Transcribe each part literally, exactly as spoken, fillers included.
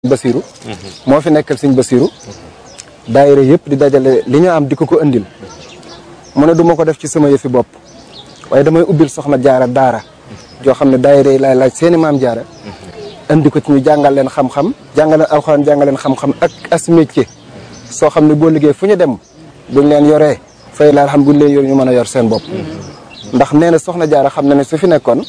Basiru moo fi nekkal Sëñ Basiru daayira yëpp di dajale li ñu am di ko ko andil mu ne du ma ko def ci sama yëfi bopp waaye damay ubbil soxna jaara daara joo xam ne daayira yi laay laaj seeni maam jaara andi ko ci ñu jàngal leen xam-xam jàngal leen alxuraan jàngal leen xam-xam ak as métier soo xam ne boo liggéey fu ñu dem buñ leen yoree fay laal xam buñ leen yor ñu mën a yor seen bopp ndax nee na soxna jaara xam na ne su fi nekkoon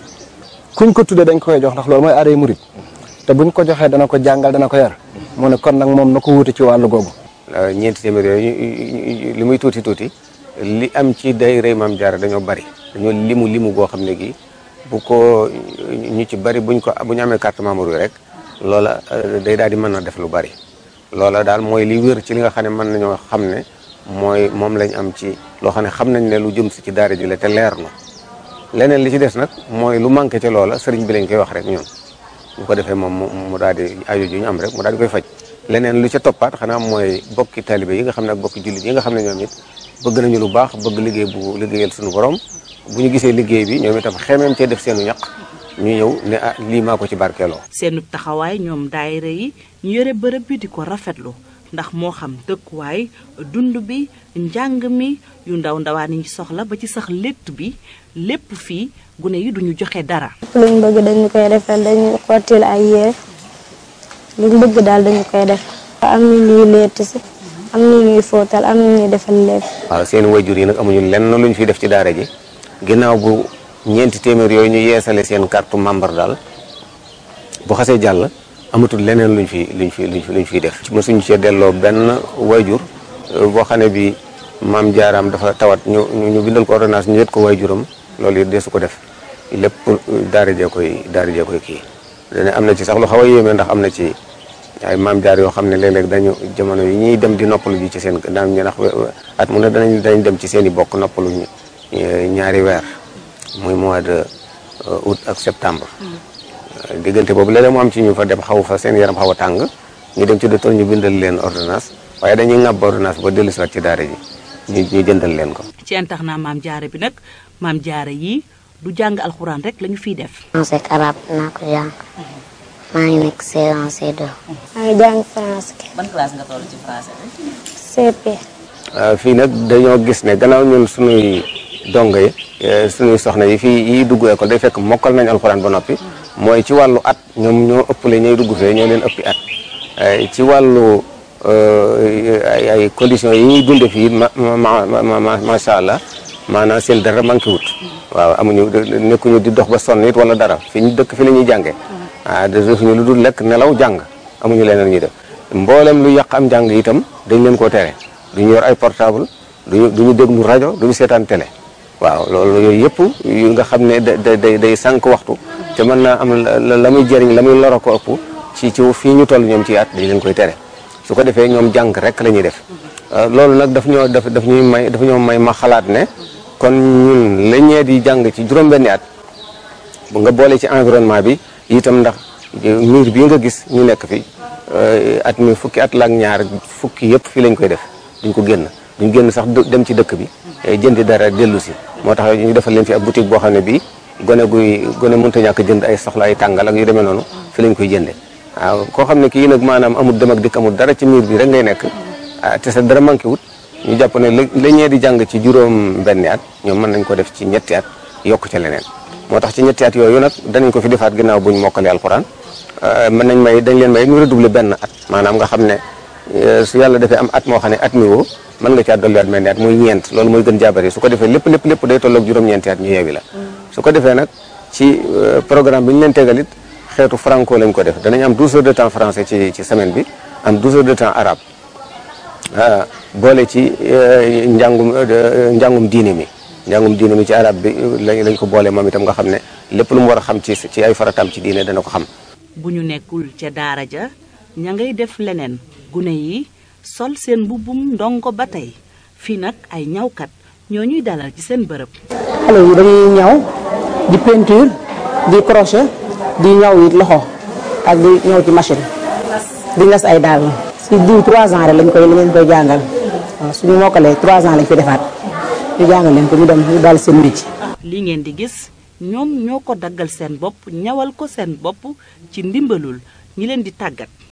kuñ ko tuddee dañ ko koy jox ndax loolu mooy aaday murit te buñ ko joxee dana ko jàngal dana ko yar mu ne kon nag moom na ko wuute ci wàllu googu. ñeenti téeméer yooyu li muy tuuti tuuti li am ci daayira Maam Jaara dañoo bari dañoo limu limu goo xam ne gi bu ko ñu ci bari buñ ko bu ñu amee carte membre yi rek loola day daal di mën a def lu bari. loola daal mooy li wér ci li nga xam ne mën nañoo xam ne mooy moom lañ am ci loo xam ne xam nañ ne lu jëm si ci daara ji la te leer na leneen li ci des nag mooy lu manqué ci loola sëriñ bi lañ koy wax rek ñun. bu ko defee moom mu daal di aajo ju ñu am rek mu daal di koy faj leneen lu ca toppaat xanaa mooy bokki taalibe yi nga xam ne ak bokki jullit yi nga xam ne ñoom it bëgg nañu lu baax bëgg liggéey bu liggéeyal suñu borom bu ñu gisee liggéey bi ñoom itam xemeem cee def seenu ñaq ñu ñëw ne ah lii maa ko ci barkeeloo. seenu taxawaay ñoom daayira yi ñu yore bërëb bi di ko rafetlu ndax moo xam dëkkuwaay dund bi njàng mi yu ndaw ndawaan yi soxla ba ci sax létt bi lépp fii gune yi duñu joxe dara. luñ bëgg dañu koy defal dañu xottil ay yére luñ bëgg daal dañu koy def. am na ñuy létt si am na ñuy fóotal am na ñuy defal lépp. waaw seen wayjur yi nag amuñu lenn luñ fi def ci daara ji ginnaaw bu ñeenti téeméer yooyu ñu yeesale seen carte membre daal bu xasee jàll amatul leneen luñ fi luñ fi luñ fi luñ fiy def. mosuñu cee delloo benn wayjur boo xam ne bi maam jaaraam dafa tawat ñu ñu bindal ko ordonnance ñu yët ko wayjuram loolu it deesu ko def lépp daara jee koy daara jee koy kii. dana am na ci sax lu xaw a yéeme ndax am na ci ay maam jaar yoo xam ne léeg-léeg dañu jamono yi ñuy dem di noppalu ji ci seen daan ñu ndax at mu ne danañ danañ dem ci seen i bokk noppalu ñaari weer muy mois de août ak septembre. diggante boobu léeg-léeg mu am ci ñu fa dem xaw fa seen yaram xaw a tàng ñu dem ci docteur ñu bindal leen ordonnance waaye dañuy ŋàbb ordonnance ba dellu si waat ci daara ji ñu ñu jëndal leen ko. ci internat maam jaara bi nag maam jaara yi du jàng alxuraan rek lañu fiy def. français ak arabe naa ko jàng maa ngi nekk C un C deux. maa ngi jàng français. ban classe nga toll ci français bi. C P. fii nag dañoo gis ne gannaaw ñun suñuy dongo yi suñuy soxna yi fii yi dugg école day fekk mokkal nañ alxuraan ba noppi mooy ci wàllu at ñoom ñoo ëppale ñooy dugg fee ñoo leen ëppi at ci wàllu ay ay conditions yi ñuy dunde fii ma ma macha allah maanaam seen dara manqué wut. waaw amuñu nekkuñu di dox ba sonn it wala dara fi ñu dëkk fi la ñuy jàngee ah defuñu lu dul lekk nelaw jàng amuñu leneen ñuy def mboolem lu yàq am jàng itam dañ leen koo tere duñu yor ay portable duñu duñu déglu rajo duñu seetaan télé. waaw loolu yooyu yëpp yu nga xam ne da day day sànq waxtu te mën naa am la muy jëriñ la muy loro ko ëpp ci ci fii ñu toll ñoom ci at dañ leen koy tere su ko defee ñoom jàng rek la ñuy def loolu nag daf ñoo daf daf ñuy may daf ñoo may ma xalaat ne kon ñun la ñee di jàng ci juróom-benni at bu nga boole ci environnement bi itam ndax miir bii nga gis ñu nekk fi at mi fukki at la ak ñaar fukki yëpp fii lañ koy def duñ ko génn duñ génn sax dem ci dëkk bi jëndi dara dellu si moo tax ñu defal leen fi ab boutique boo xam ne bii gone guy gone mënut a ñàkk jënd ay soxla ay tàngal ak yu demee noonu fi lañ koy jënde waaw koo xam ne kii nag maanaam amul dem ak dikk amul dara ci miir bi rek ngay nekk te sa dara manqué wut ñu jàpp ne la ñee di jàng ci juróom benni at ñoom mën nañ ko def ci ñetti at yokk ca leneen moo tax ci ñetti at yooyu nag danañ ko fi defaat ginnaaw buñ mokkale alxuraan mën nañ may dañ leen may ñu redoubler benn at maanaam nga xam ne su yàlla defee am at moo xam ne at mi woo mën nga caa dolliwaat mel ni at muy ñeent loolu mooy gën jaabari su ko defee lépp lépp lépp day tolloog juróom-ñeenti at ñu yeewi la su ko defee nag ci programme bi ñu leen tegalit xeetu franco lañ ko def danañ am douze heures de temps français ci ci semaine bi am douze heures de temps arabe boole ci njàngum njàngum diine mi njàngum diine mi ci arabe bi lañ lañ ko boole moom itam nga xam ne lépp lu mu war a xam ci ci ay farataam ci diine dana ko xam. bu ñu nekkul ca daara ja ña ngay def leneen gune yi sol seen mbubbum ndongo ba tey fii nag ay ñawkat ñoo ñuy dalal ci seen bërëb. xale yi dañuy ñaw di peinture di crochet di ñaw it loxo ak di ñaw ci machine di nas ay daal si diw trois ans rek lañ koy lañ koy jàngal waaw suñu mokkalee trois ans lañ fi defaat ñu jàngal leen ko ñu dem ñu daal seen métier. li ngeen di gis ñoom ñoo ko daggal seen bopp ñawal ko seen bopp ci ndimbalul ñi leen di tàggat.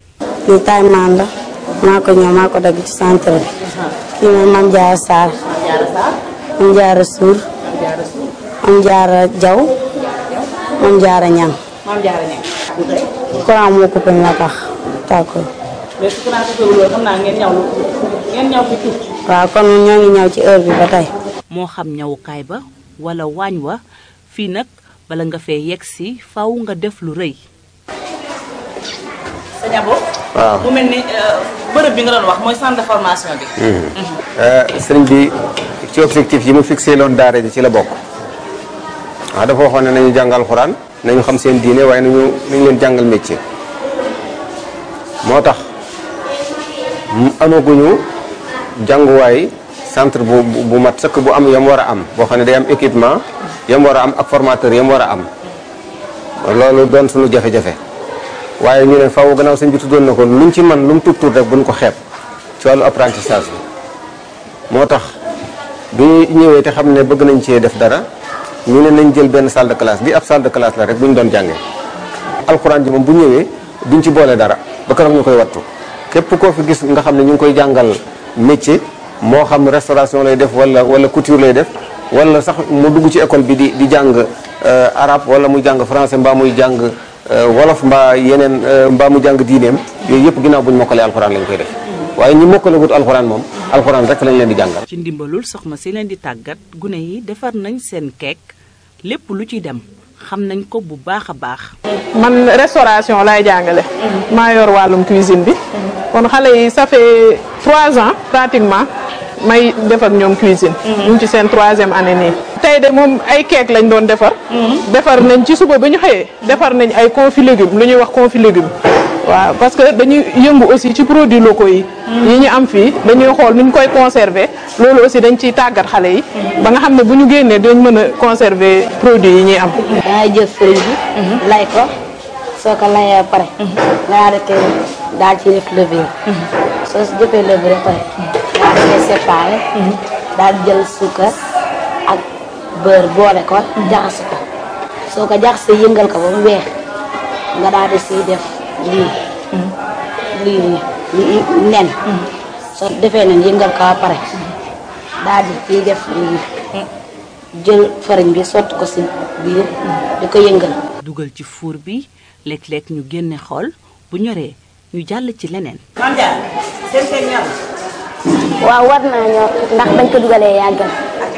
lii taay maan la maa ko ñëw maa ko dagg ci centre bi. kii mooy Mame Diarra Sarr. Mame Diarra Suur. Mame Diarra Jaw. Mame Diarra Ñang. Mame Diarra Ñang. courant moo coupé moo tax tàkkul. mais su courant coupé loolu xam naa ngeen ñaw ngeen ñaw fi tuuti. waaw kon ñoo ngi ñaw ci heure bi ba tey. moo xam ñawukaay ba wala waañ wa fii nag bala nga fee yegg si faw nga def lu rëy. sa ñabo. waaw mu mel ni bërëb bi nga doon wax mooy centre de formation bi. sëriñ bi ci objectif yi mu fixé loon daara ji ci la bokk. waaw dafa waxoon ne nañu jàngal xuraan nañu xam seen diine waaye nañu nañu leen jàngal métier. moo tax amaguñu jànguwaay centre bu bu mat sëkk bu am yam war a am boo xam ne day am équipement yam war a am ak formateur yam war a am loolu doon suñu jafe-jafe waaye ñu ne faaw gannaaw sëñ bi tuddoon na ko luñ ci man lu mu tuut tuut rek buñ ko xeeb ci wàllu apprentissage bi. moo tax bi ñëwee te xam ne bëgg nañ cee def dara ñu ne nañ jël benn salle de classe bi ab salle de classe la rek bu ñu doon jàngee. alxuraan ji moom bu ñëwee duñ ci boole dara ba kanam ñu koy wattu képp koo fi gis nga xam ne ñu ngi koy jàngal métier moo xam restauration lay def wala wala couture lay def wala sax mu dugg ci école bi di di jàng arabe wala muy jàng français mbaa muy jàng wolof mbaa yeneen mbaa mu jàng diineem yooyu yëpp ginnaaw bu ñu mokkalee alxuraan lañ koy def waaye ñi mokkalagut alxuraan moom alxuraan rek lañ leen di jàngal. ci ndimbalul soxna si leen di tàggat gune yi defar nañ seen keek lépp lu ci dem xam nañ ko bu baax a baax. man restauration laay jàngale. maa yor wàllum cuisine bi. kon xale yi ça fait trois ans pratiquement may def ak ñoom cuisine. ñu ngi ci seen troisième année nii. tey de moom ay keek lañ doon defar. defar nañ ci suba ba ñu xëyee. defar nañ ay confit légumes lu ñuy wax confit légumes. waaw parce que dañuy yëngu aussi ci produits locaux yi. yi ñu am fii dañuy xool nu ñu koy conserver loolu aussi dañ ciy tàggat xale yi. ba nga xam ne bu ñu génnee dañ mën a conserver produits yi ñuy am. dangay jël fëriñ bi. lay ko soo ko layee ba pare. nga daal di koy daal ci def levure. soo si jëfee levure ba pare. daal di koy séparé. daal di jël suukar ak beurre boole ko. jaxase ko soo ko jaxasee yëngal ko ba mu weex nga daal di siy def. lii lii nii nen soo defee nen yëngal ko ba pare daal di ciy def lii jël farine bi sotti ko si biir di ko yëngal. dugal ci four bi léeg-léeg ñu génne xool bu ñoree ñu jàll ci leneen. waaw war naa ñor ndax bañ ko dugalee yàggal.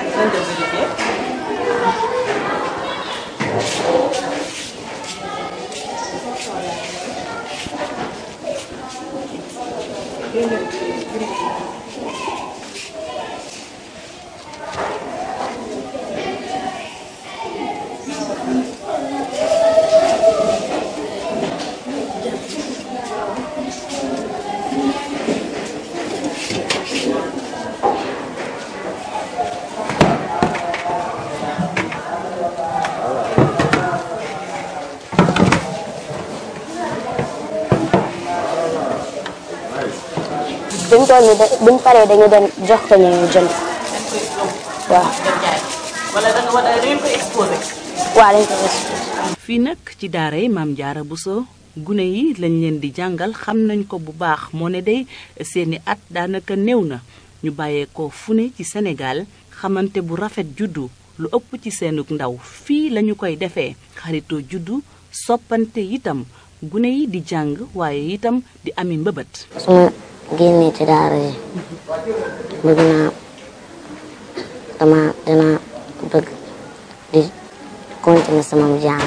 buñ toll nii de buñ paree dañu dem jox ko ñu jënd waaw. wala da nga war a dañ koy exposé. waaw dañ koy exposé. fii nag ci daara yi Mame Diarra Bousso gune yi lañ leen di jàngal xam nañ ko bu baax moo ne day seeni at daanaka néew na ñu bàyyeekoo fu ne ci Sénégal xamante bu rafet juddu lu ëpp ci seenug ndaw fii lañu koy defee xaritoo juddu soppante itam gune yi di jàng waaye itam di ami mbëbët. génnee ci daara yi bëgg naa dama dina bëgg di continuer sama jàng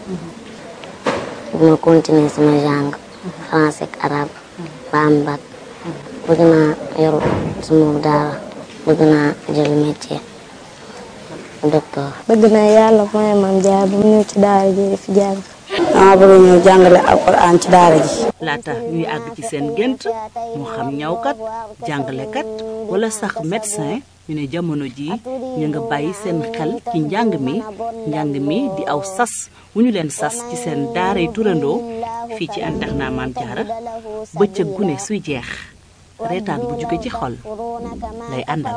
bu ma continuer sama jàng français ak arabe ba am bac bëgg naa yor sama daara bëgg naa jël métier docteur. bëgg naa yàlla mooy Mame Diarra bu mu ñëw ci daara ji di fi jàng. dama bëgg ñëw jàngale alxuraan ci daara ji. laata ñuy àgg ci seen gént moo xam ñawkat jàngalekat wala sax médecin ñu ne jamono jii ñu nga bàyyi seen xel ci njàng mi njàng mi di aw sas wu ñu leen sas ci seen daaray turandoo fii ci internat Mame Diarra bëccëg gune suy jeex reetaan bu jóge ci xol lay àndal.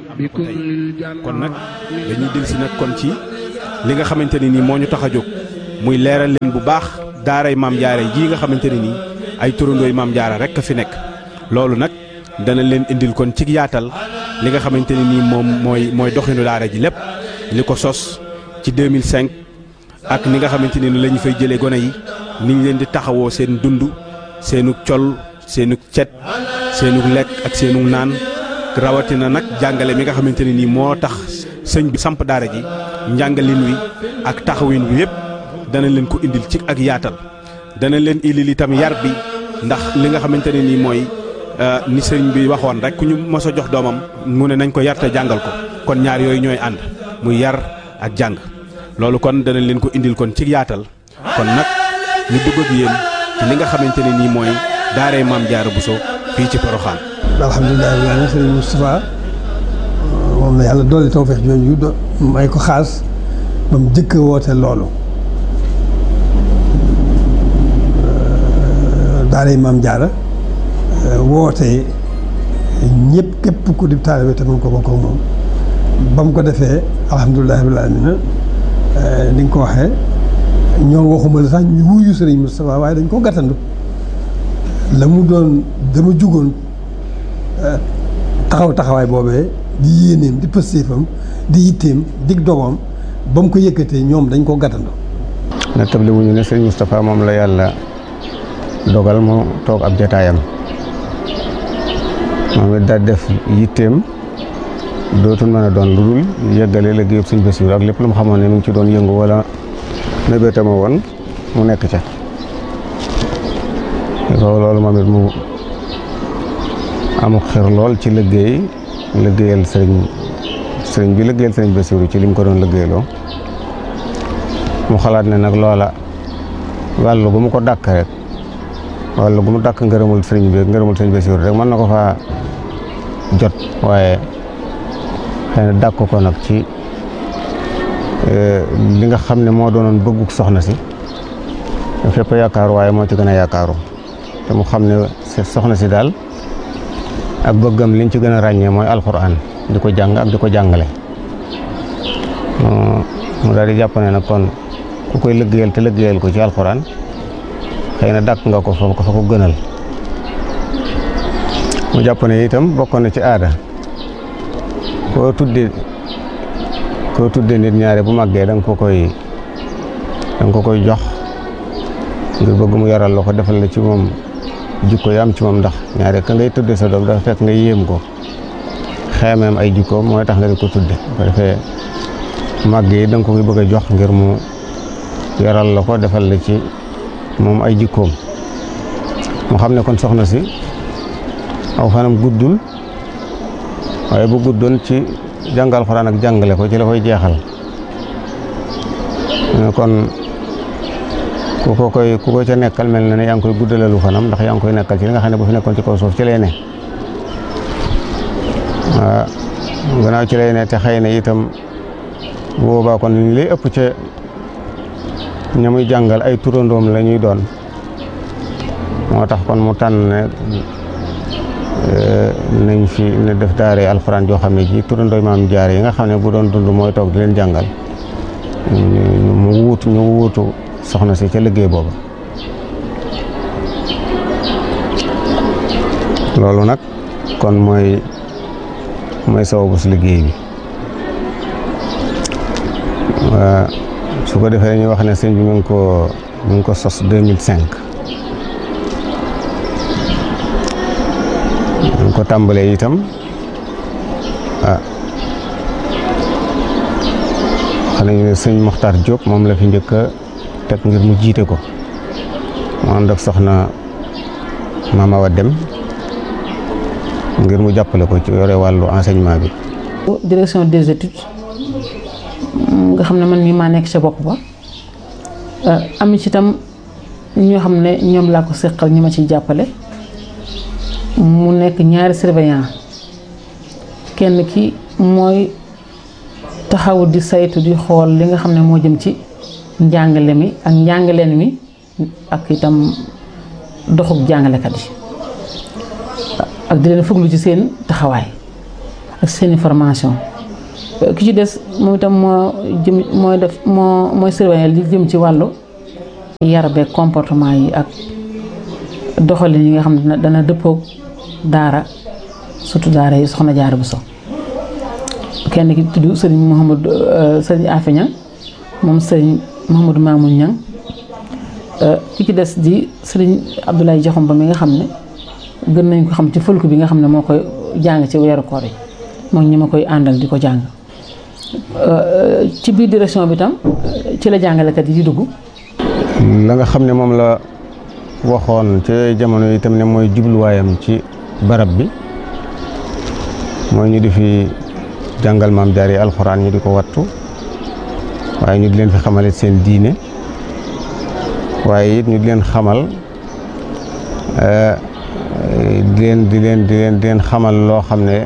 kon nag dañuy dellusi nag kon ci li nga xamante ne nii moo ñu tax a jóg muy leeral leen bu baax daaray maam jaara ji nga xamante ne nii ay turandooy maam jaara rek a fi nekk. loolu nag dana leen indil kon ci yaatal li nga xamante ne nii moom mooy mooy doxinu daara ji lépp li ko sos ci deux mille cinq ak ni nga xamante ne ni la ñu fay jëlee gone yi ni ñu leen di taxawoo seen dund seenu col seenu cet seenu lekk ak seenu naan rawatina nag jàngale mi nga xamante ne nii moo tax sëñ bi samp daara ji njàngalin wi ak taxawin wi yëpp dana leen ko indil ci ak yaatal dana leen indil itam yar bi ndax li nga xamante ne nii mooy ni sëñ bi waxoon rek ku ñu mos a jox doomam mu ne nañ ko yar te jàngal ko kon ñaar yooyu ñooy ànd muy yar ak jàng loolu kon dana leen ko indil kon ci yaatal kon nag ñu dugg ak yéen ci li nga xamante ne nii mooy daaray Maam Jaara Buso fii ci Porokhane. alhamdulilah rabbil aalamiin sëriñ Moustapha moom la yàlla doole tawfeex jooju do may ko xaas ba mu jëkk woote loolu daaray Maam Jaara woote ñëpp képp ku di taalibe te mën ko bokk ak moom ba mu ko defee alhamdulilah rabbil aalamiin ni nga ko waxee ñoo waxuma la sax ñu wuyu sëriñ Moustapha waaye dañ ko gàttandu la mu doon dama jugoon taxaw taxawaay boobee di yéeneem di pëstéefam di yitteem dig dogoom ba mu ko yëkkatee ñoom dañ ko gàttandu. na table wuñu ne sëriñ Moustapha moom la yàlla dogal mu toog ab jataayam moom it daal def yitteem dootul mën a doon lu dul yëggale liggéeyub sëñ Bassirou ak lépp lu mu xamoon ne mu ngi ci doon yëngu wala mébétama woon mu nekk ca loolu moom it mu amuk xir lool ci liggéey liggéeyal sëriñ sëriñ bi liggéeyal sëriñ Bassirou ci li mu ko doon liggéeyloo mu xalaat ne nag loola wàllu gu mu ko dàkk rek wàllu gu mu dàkk ngërëmul sëriñ bi ngërëmul sëriñ Bassirou rek mën na ko faa jot waaye xëy na dàkk ko nag ci li nga xam ne moo doonoon bëgguk soxna si fépp yaakaaru waaye moo ci gën a yaakaaru te mu xam ne soxna si daal ak bëggam liñ ci gën a ràññee mooy alxuraan di ko jàng ak di ko jàngale mu daal di jàpp ne nag kon ku koy liggéeyal te liggéeyal ko ci alxuraan xëy na dàkk nga ko fa ko fa ko gënal mu jàpp ne itam bokkoon na ci aada koo tudde koo tudde nit ñaare bu màggee da nga ko koy da nga ko koy jox ngir bëgg mu yaral la ko defal la ci moom jikko yi am ci moom ndax ñaare ka ngay tudde sa doom dafa fekk nga yéem ko xeemeem ay jikkoom mooy tax nga di ko tudde ko defee màgg yi da nga ko koy bëgg a jox ngir mu yaral la ko defal la ci moom ay jikkoom mu xam ne kon soxna si aw fanam guddul waaye bu guddoon ci jàngal Alxuraan ak jàngale ko ci la koy jeexal kon ku ko koy ku ko ca nekkal mel na ne yaa ngi koy guddalalu fanam ndax yaa ngi koy nekkal ci li nga xam ne bu fi nekkoon ci kaw suuf ci lay ne waaw gannaaw ci lay ne te xëy na itam bu boobaa kon li lay ëpp ca ña muy jàngal ay turandoom la ñuy doon moo tax kon mu tànn ne nañ fi ne def daare alxuraan joo xam ne ji turandooy maam jaare yi nga xam ne bu doon dund mooy toog di leen jàngal mu wuutu ñu wuutu soxna si ca liggéey booba loolu nag kon mooy mooy sababu si liggéey bi su ko defee ñu wax ne sëñ bi mu ngi ko mu ngi ko sos deux mille cinq ñu ko tàmbalee itam ah xam nañu ne sëñ Mokhtar Diop moom la fi njëkk a teg ngir mu jiite ko mu ànd ak soxna Mama Awa Dem ngir mu jàppale ko ci yore wàllu enseignement bi. direction des études nga xam ne man mii maa nekk ca bopp ba am ci itam ñoo xam ne ñoom laa ko seqal ñi ma ciy jàppale mu nekk ñaari surveillant kenn ki mooy taxaw di saytu di xool li nga xam ne moo jëm ci njàngale mi ak njàngaleen mi ak itam doxub jàngalekat yi ak di leen fuglu ci seen taxawaay ak seen formation ki ci des moom itam moo jëm mooy def moo mooy surveiller li jëm ci wàllu yar beeg comportement yi ak doxalin yi nga xam ne dana dëppoog daara surtout daara yi Soxna Jaara Buso kenn ki tudd sëriñ Mouhamadou sëriñ Afe Ñang moom sëriñ Mouhamadou Mamoun Ñang ki ci des di sëriñ Abdoulaye Jaxum ba mi nga xam ne gën nañ ko xam ci fëlku bi nga xam ne moo koy jàng ci weeru koor yi moom ñi ma koy àndal di ko jàng ci biir direction bi tam ci la jàngalekat yi di dugg. la nga xam ne moom la waxoon ci jamono yi itam ne mooy jubluwaayam ci barab bi mooy ñu di fi jàngal maam jaar yi alxuraan ñu di ko wattu waaye ñu di leen fi xamalit seen diine waaye it ñu di leen xamal di leen di leen di leen di leen xamal loo xam ne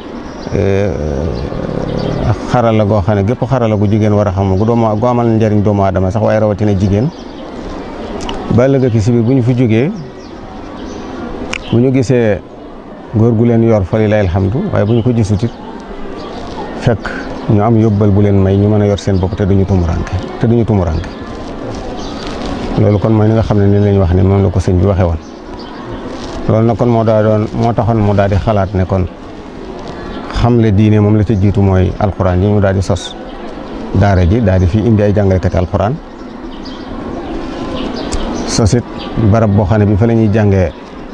xarala goo xam ne gépp xarala gu jigéen war a xam gu doomu gu amal njariñ doomu aadama sax waaye rawatina jigéen ba ëllëg ki si biir bu ñu fi jógee bu ñu gisee góor gu leen yor fa lillahi alhamdu waaye bu ñu ko gisut it fekk ñu am yóbbal bu leen may ñu mën a yor seen bopp te duñu tumuranke te duñu tumuranke loolu kon mooy li nga xam ne ni lañ wax ne moom la ko sëñ bi waxee woon loolu nag kon moo daa doon moo taxoon mu daal di xalaat ne kon xamle diine moom la ca jiitu mooy alxuraan yi mu daal di sos daara ji daal di fi indi ay jàngalekati alxuraan sosit barab boo xam ne bi fa la ñuy jàngee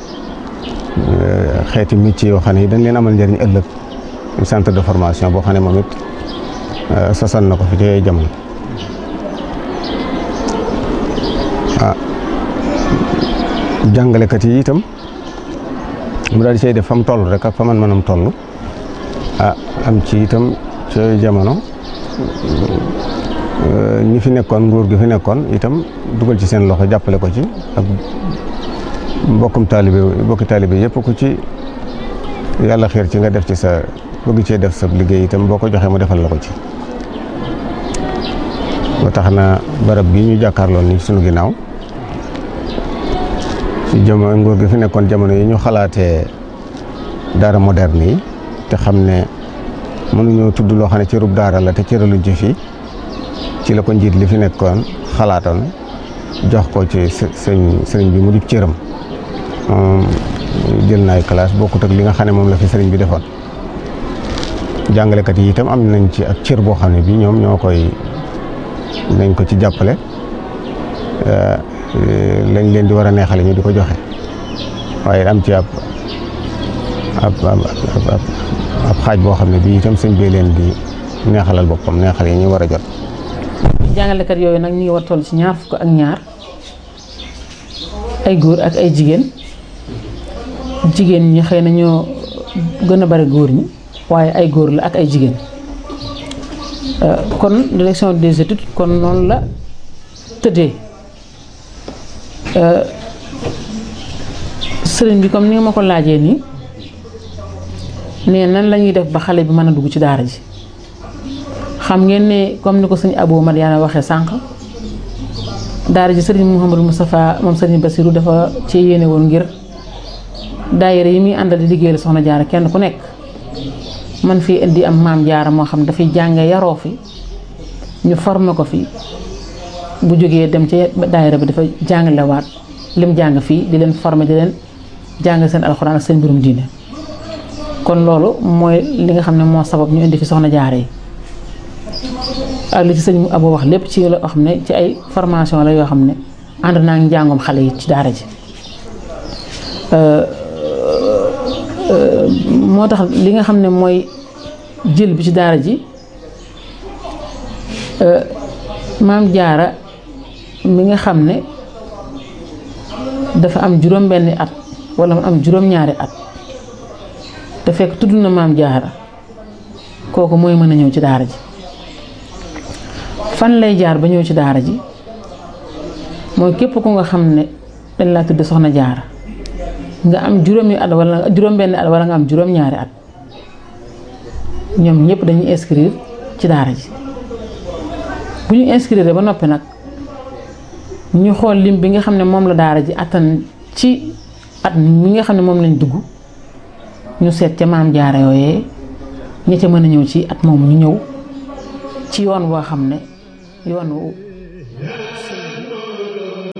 xeeti métier yoo xam ne yi dañ leen amal njëriñ ëllëg centre de formation boo xam ne moom it sosan na ko fi ci jamono ah jàngalekat yi itam mu daal di say def fa mu toll rek ak fa man manam toll ah am ci itam ci jamono ñi fi nekkoon nguur gi fi nekkoon itam dugal ci seen loxo jàppale ko ci ak mbokkum taalibe mbokki taalibe yëpp ku ci yàlla xeer ci nga def ci sa bëgg cee def sa liggéey itam boo ko joxee mu defal la ko ci ba tax na barab bi ñu jàkkaarloon ni sunu ginnaaw ci jamono nguur gi fi nekkoon jamono yi ñu xalaatee daara moderne yi te xam ne mënuñoo tudd loo xam ne cërub daara la te cëraluñ ci fii ci la ko njiit li fi nekkoon xalaatoon jox ko ci sëñ sëriñ bi mu di cëram jël naay classe bokkut ak li nga xam ne moom la fi sëriñ bi defoon jàngalekat yi itam am nañ ci ak cër boo xam ne bii ñoom ñoo koy nañ ko ci jàppale lañ leen di war a neexale ñu di ko joxe waaye am ci ab ab ab ab xaaj boo xam ne bii itam sëñ bee leen di neexalal boppam neexal yi ñu war a jot. jàngalekat yooyu nag ñu ngi war toll ci ñaar fukk ak ñaar ay góor ak ay jigéen jigéen ñi xëy na ñoo gën a bari góor ñi waaye ay góor la ak ay jigéen kon direction des études kon noonu la tëddee sëriñ bi comme ni nga ma ko laajee nii ne nan la ñuy def ba xale bi mën a dugg ci daara ji xam ngeen ne comme ni ko sëñ Abou Madiana waxee sànq daara ji sëriñ Mouhamadou Moustapha moom sëriñ Bassirou dafa ci yéene woon ngir daayira yi muy àndal di liggéeyal Soxna Jaara kenn ku nekk man fii indi am maam jaara moo xam dafay jànge yaroo fi ñu formé ko fi bu jógee dem ci daayira bi dafa jàngalewaat lim jàng fii di leen formé di leen jàng seen alxuraan ak seen mbirum diine kon loolu mooy li nga xam ne moo sabab ñu indi fi Soxna Jaara yi ak li ci sëñ Abo wax lépp ci loo xam ne ci ay formation la yoo xam ne ànd naa ngi njàngum xale yi ci daara ji moo tax li nga xam ne mooy jël bi ci daara ji maam jaara mi nga xam ne dafa am juróom benni at wala mu am juróom ñaari at te fekk tudd na maam jaara kooku mooy mën a ñëw ci daara ji fan lay jaar ba ñëw ci daara ji mooy képp ku nga xam ne dañ laa tudd Soxna Jaara nga am juróomi at wala juróom benni at wala nga am juróom ñaari at ñoom ñëpp dañuy inscrire ci daara ji bu ñu inscrire ba noppi nag ñu xool lim bi nga xam ne moom la daara ji attan ci at mi nga xam ne moom lañ dugg ñu seet ca maam jaara yooyee ña ca mën a ñëw ci at moom ñu ñëw ci yoon boo xam ne yoon wu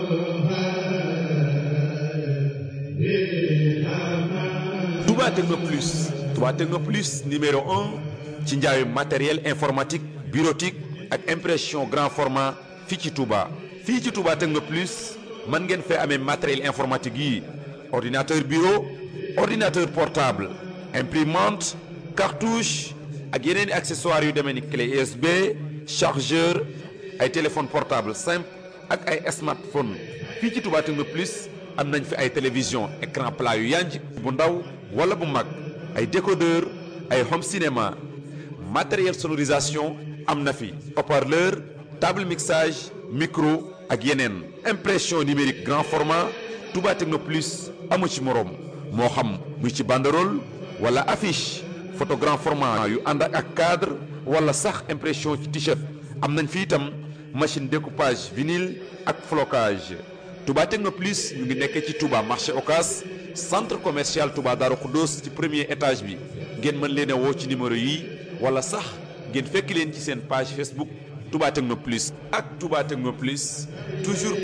Touba Techno Plus Touba Techno Plus numéro un ci njaayu matériel informatique bureautique ak impression grand format fii ci Touba. fii ci Touba Techno Plus mën ngeen fee amee matériel informatique yi ordinateur bureau ordinateur portable imprimante cartouche ak yeneen i accessoires yu demee ni clé U S B chargeur ay téléphone portable simple ak ay smartphone fii ci Touba Techno Plus am nañ fi ay télévision écran plat yu yanj bu ndaw wala bu mag ay décodeur ay home cinéma matériel sonorisation am na fi haut-parleur table mixage micro ak yeneen impression numérique grand format Touba Techno Plus amu ci moroom moo xam muy ci banderole wala affiche photo grand format yu ànd ak cadre wala sax impression ci t-shirt am nañ fi itam machine découpage vinyle ak flocage Touba Techno Plus ñu ngi nekk ci Touba marché Ocass centre commercial Touba Darou Khoudoss ci premier étage bi ngeen mën leen a woo ci numéro yi wala sax ngeen fekk leen ci seen page Facebook Touba Techno Plus ak Touba Techno Plus toujours